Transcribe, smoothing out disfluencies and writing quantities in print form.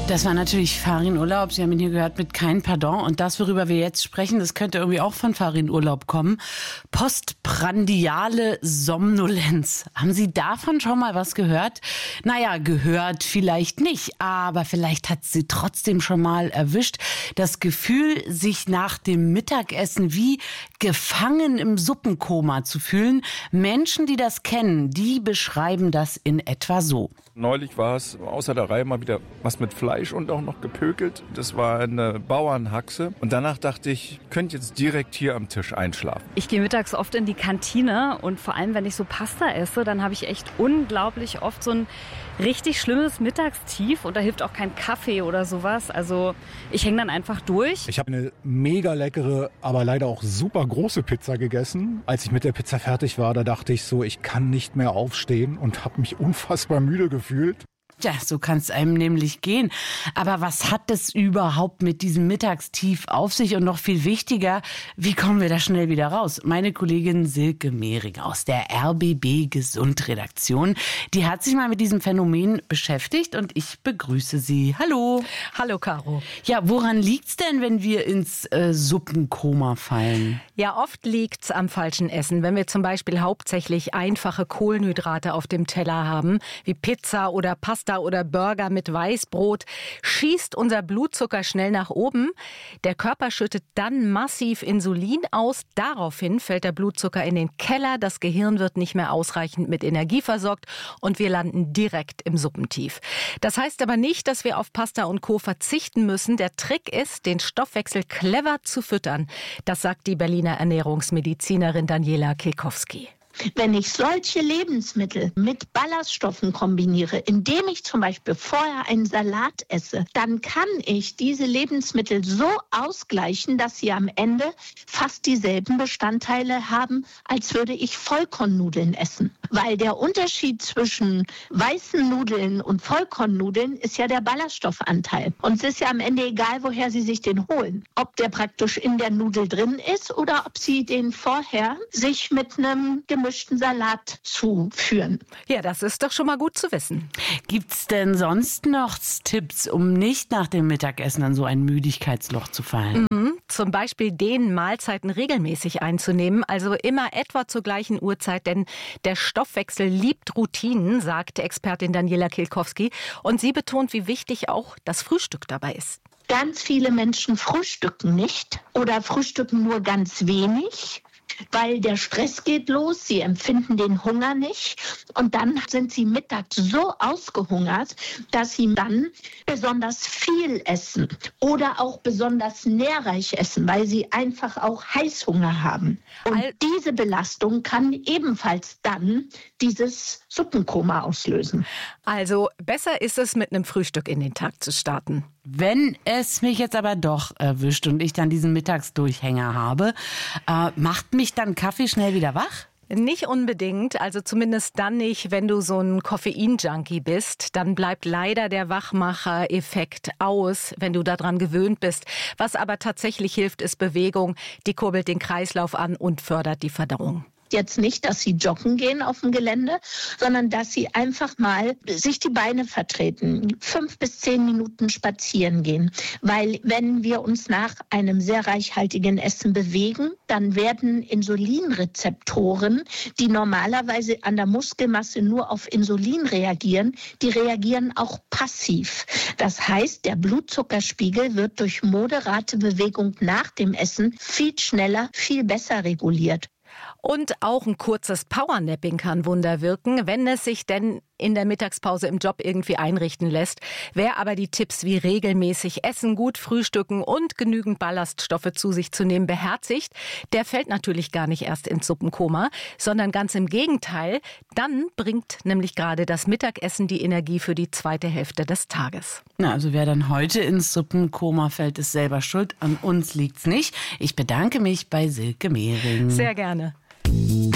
Das war natürlich Farin Urlaub. Sie haben ihn hier gehört mit Kein Pardon. Und das, worüber wir jetzt sprechen, das könnte irgendwie auch von Farin Urlaub kommen. Postprandiale Somnolenz. Haben Sie davon schon mal was gehört? Naja, gehört vielleicht nicht, aber vielleicht hat Sie trotzdem schon mal erwischt. Das Gefühl, sich nach dem Mittagessen wie gefangen im Suppenkoma zu fühlen. Menschen, die das kennen, die beschreiben das in etwa so. Neulich war es außer der Reihe mal wieder was mit Fleisch und auch noch gepökelt. Das war eine Bauernhaxe. Und danach dachte ich könnte jetzt direkt hier am Tisch einschlafen. Ich gehe mittags oft in die Kantine und vor allem, wenn ich so Pasta esse, dann habe ich echt unglaublich oft so ein richtig schlimmes Mittagstief und da hilft auch kein Kaffee oder sowas. Also ich hänge dann einfach durch. Ich habe eine mega leckere, aber leider auch super große Pizza gegessen. Als ich mit der Pizza fertig war, da dachte ich so, ich kann nicht mehr aufstehen und habe mich unfassbar müde gefühlt. Ja, so kann es einem nämlich gehen. Aber was hat es überhaupt mit diesem Mittagstief auf sich? Und noch viel wichtiger, wie kommen wir da schnell wieder raus? Meine Kollegin Silke Mehring aus der RBB Gesund-Redaktion, die hat sich mal mit diesem Phänomen beschäftigt und ich begrüße sie. Hallo. Hallo, Caro. Ja, woran liegt's denn, wenn wir ins Suppenkoma fallen? Ja, oft liegt's am falschen Essen. Wenn wir zum Beispiel hauptsächlich einfache Kohlenhydrate auf dem Teller haben, wie Pizza oder Pasta oder Burger mit Weißbrot, schießt unser Blutzucker schnell nach oben. Der Körper schüttet dann massiv Insulin aus. Daraufhin fällt der Blutzucker in den Keller. Das Gehirn wird nicht mehr ausreichend mit Energie versorgt und wir landen direkt im Suppentief. Das heißt aber nicht, dass wir auf Pasta und Co. verzichten müssen. Der Trick ist, den Stoffwechsel clever zu füttern. Das sagt die Berliner Ernährungsmedizinerin Daniela Kilkowski. Wenn ich solche Lebensmittel mit Ballaststoffen kombiniere, indem ich zum Beispiel vorher einen Salat esse, dann kann ich diese Lebensmittel so ausgleichen, dass sie am Ende fast dieselben Bestandteile haben, als würde ich Vollkornnudeln essen. Weil der Unterschied zwischen weißen Nudeln und Vollkornnudeln ist ja der Ballaststoffanteil. Und es ist ja am Ende egal, woher Sie sich den holen. Ob der praktisch in der Nudel drin ist oder ob Sie den vorher sich mit einem gemischten Salat zuführen. Ja, das ist doch schon mal gut zu wissen. Gibt's denn sonst noch Tipps, um nicht nach dem Mittagessen an so ein Müdigkeitsloch zu fallen? Zum Beispiel den Mahlzeiten regelmäßig einzunehmen, also immer etwa zur gleichen Uhrzeit, denn der Stoffwechsel liebt Routinen, sagt Expertin Daniela Kilkowski. Und sie betont, wie wichtig auch das Frühstück dabei ist. Ganz viele Menschen frühstücken nicht oder frühstücken nur ganz wenig, weil der Stress geht los, sie empfinden den Hunger nicht und dann sind sie mittags so ausgehungert, dass sie dann besonders viel essen oder auch besonders nährreich essen, weil sie einfach auch Heißhunger haben. Und diese Belastung kann ebenfalls dann dieses Suppenkoma auslösen. Also besser ist es, mit einem Frühstück in den Tag zu starten. Wenn es mich jetzt aber doch erwischt und ich dann diesen Mittagsdurchhänger habe, macht mich dann Kaffee schnell wieder wach? Nicht unbedingt, also zumindest dann nicht, wenn du so ein Koffein-Junkie bist. Dann bleibt leider der Wachmacher-Effekt aus, wenn du daran gewöhnt bist. Was aber tatsächlich hilft, ist Bewegung. Die kurbelt den Kreislauf an und fördert die Verdauung. Jetzt nicht, dass sie joggen gehen auf dem Gelände, sondern dass sie einfach mal sich die Beine vertreten, 5 bis 10 Minuten spazieren gehen. Weil wenn wir uns nach einem sehr reichhaltigen Essen bewegen, dann werden Insulinrezeptoren, die normalerweise an der Muskelmasse nur auf Insulin reagieren, die reagieren auch passiv. Das heißt, der Blutzuckerspiegel wird durch moderate Bewegung nach dem Essen viel schneller, viel besser reguliert. Und auch ein kurzes Powernapping kann Wunder wirken, wenn es sich denn in der Mittagspause im Job irgendwie einrichten lässt. Wer aber die Tipps wie regelmäßig essen, gut frühstücken und genügend Ballaststoffe zu sich zu nehmen beherzigt, der fällt natürlich gar nicht erst ins Suppenkoma, sondern ganz im Gegenteil. Dann bringt nämlich gerade das Mittagessen die Energie für die zweite Hälfte des Tages. Na, also wer dann heute ins Suppenkoma fällt, ist selber schuld. An uns liegt's nicht. Ich bedanke mich bei Silke Mehring. Sehr gerne.